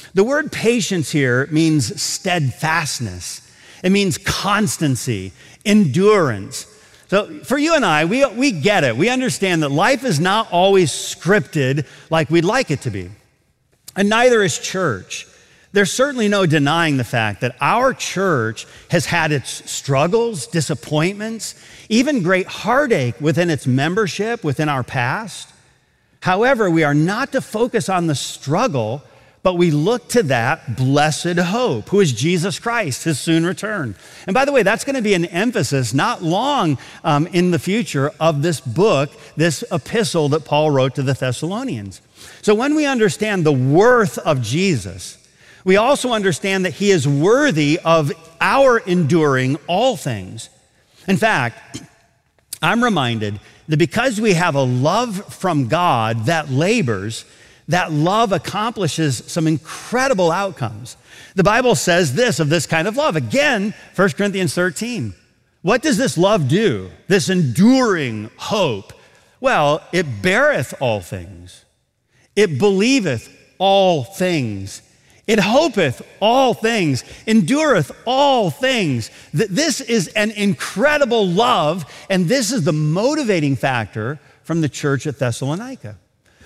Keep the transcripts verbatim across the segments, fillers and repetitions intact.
The word patience here means steadfastness. It means constancy, endurance. So for you and I, we, we get it. We understand that life is not always scripted like we'd like it to be. And neither is church. There's certainly no denying the fact that our church has had its struggles, disappointments, even great heartache within its membership, within our past. However, we are not to focus on the struggle, but we look to that blessed hope, who is Jesus Christ, his soon return. And by the way, that's going to be an emphasis not long um, in the future of this book, this epistle that Paul wrote to the Thessalonians. So when we understand the worth of Jesus, we also understand that he is worthy of our enduring all things. In fact, I'm reminded that because we have a love from God that labors, that love accomplishes some incredible outcomes. The Bible says this of this kind of love. Again, First Corinthians thirteen. What does this love do? This enduring hope? Well, it beareth all things. It believeth all things. It hopeth all things, endureth all things. This is an incredible love, and this is the motivating factor from the church at Thessalonica.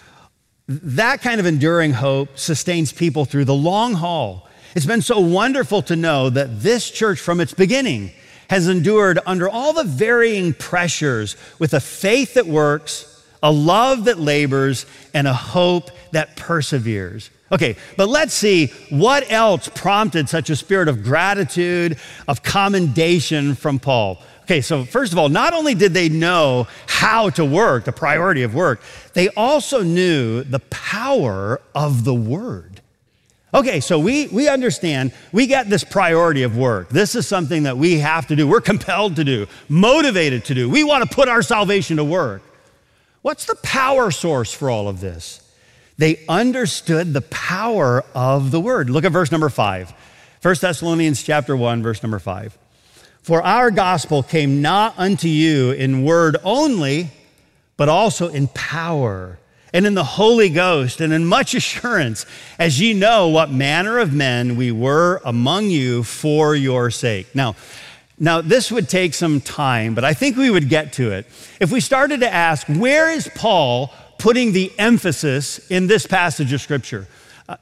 That kind of enduring hope sustains people through the long haul. It's been so wonderful to know that this church from its beginning has endured under all the varying pressures with a faith that works, a love that labors, and a hope that perseveres. Okay, but let's see what else prompted such a spirit of gratitude, of commendation from Paul. Okay, so first of all, not only did they know how to work, the priority of work, they also knew the power of the word. Okay, so we, we understand, we get this priority of work. This is something that we have to do. We're compelled to do, motivated to do. We want to put our salvation to work. What's the power source for all of this? They understood the power of the word. Look at verse number five. First Thessalonians chapter one, verse number five. For our gospel came not unto you in word only, but also in power and in the Holy Ghost and in much assurance, as ye know what manner of men we were among you for your sake. Now, now this would take some time, but I think we would get to it. If we started to ask, where is Paul putting the emphasis in this passage of Scripture? Uh,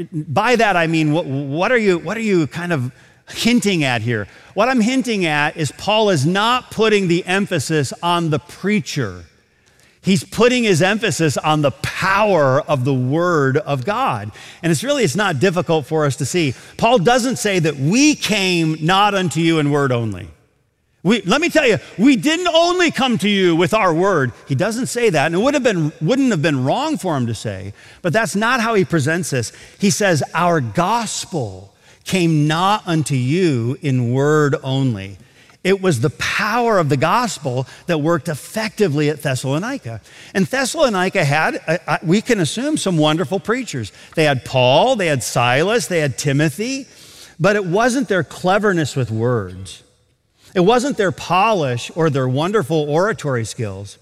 by that I mean, what, what are you, what are you kind of hinting at here? What I'm hinting at is Paul is not putting the emphasis on the preacher. He's putting his emphasis on the power of the word of God. And it's really, it's not difficult for us to see. Paul doesn't say that we came not unto you in word only. We, let me tell you, we didn't only come to you with our word. He doesn't say that, and it would have been, wouldn't have been wrong for him to say, but that's not how he presents this. He says, our gospel came not unto you in word only. It was the power of the gospel that worked effectively at Thessalonica. And Thessalonica had, we can assume, some wonderful preachers. They had Paul, they had Silas, they had Timothy, but it wasn't their cleverness with words. It wasn't their polish or their wonderful oratory skills.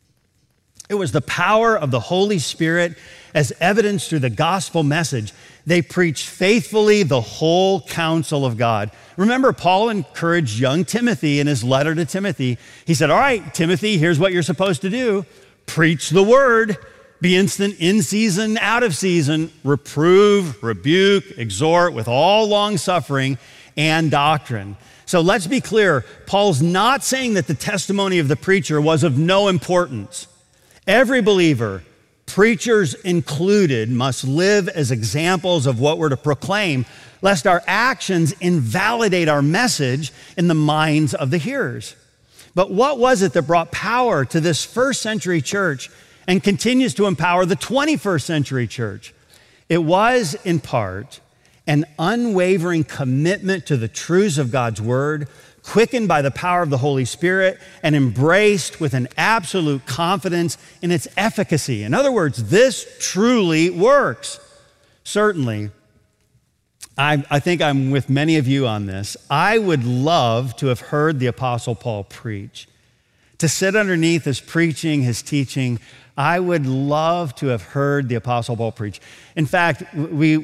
It was the power of the Holy Spirit as evidenced through the gospel message. They preached faithfully the whole counsel of God. Remember, Paul encouraged young Timothy in his letter to Timothy. He said, all right, Timothy, here's what you're supposed to do. Preach the word. Be instant in season, out of season. Reprove, rebuke, exhort with all long suffering and doctrine. So let's be clear. Paul's not saying that the testimony of the preacher was of no importance. Every believer, preachers included, must live as examples of what we're to proclaim, lest our actions invalidate our message in the minds of the hearers. But what was it that brought power to this first century church and continues to empower the twenty-first century church? It was, in part, an unwavering commitment to the truths of God's word, quickened by the power of the Holy Spirit and embraced with an absolute confidence in its efficacy. In other words, this truly works. Certainly, I, I think I'm with many of you on this. I would love to have heard the Apostle Paul preach. To sit underneath his preaching, his teaching, I would love to have heard the Apostle Paul preach. In fact, we